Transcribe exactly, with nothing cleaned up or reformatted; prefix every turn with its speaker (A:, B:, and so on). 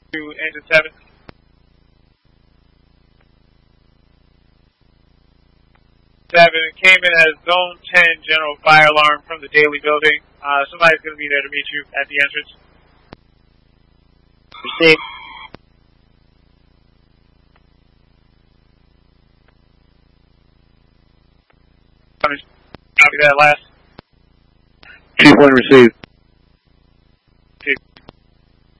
A: to engine seven. Seven came in as zone ten general fire alarm from the Daily building. Uh, somebody's going to be there to meet you at the entrance.
B: Received.
A: Copy that last.
C: Chief one received.